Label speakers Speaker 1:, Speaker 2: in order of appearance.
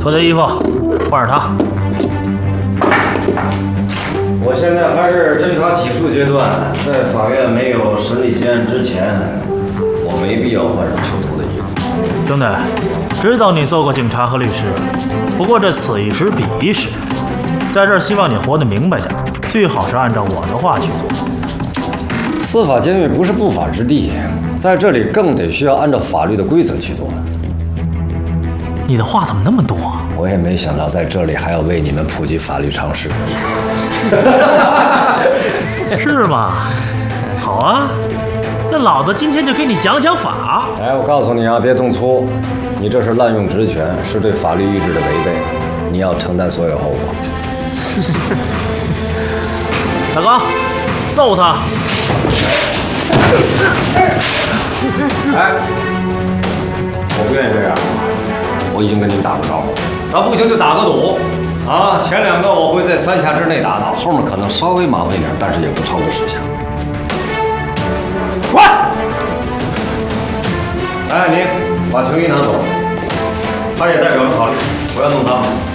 Speaker 1: 脱掉衣服，换上它。
Speaker 2: 我现在还是侦查起诉阶段，在法院没有审理结案之前，我没必要换上囚徒的衣服。
Speaker 1: 兄弟，知道你做过警察和律师，不过这此一时彼一时，在这儿希望你活得明白点，最好是按照我的话去做。
Speaker 2: 司法监狱不是不法之地，在这里更得需要按照法律的规则去做。
Speaker 1: 你的话怎么那么多？
Speaker 2: 我也没想到在这里还要为你们普及法律常识。
Speaker 1: 是吗？好啊，那老子今天就给你讲讲法。
Speaker 2: 哎，我告诉你啊，别动粗，你这是滥用职权，是对法律意志的违背，你要承担所有后果。
Speaker 1: 大哥，揍他！
Speaker 2: 哎，我不愿意这样，我已经跟你打过招呼，那不行就打个赌啊！前2个我会在3下之内打倒，后面可能稍微麻烦一点，但是也不超过10下。滚！哎，你把球衣拿走，他也代表着法律，我要弄他们。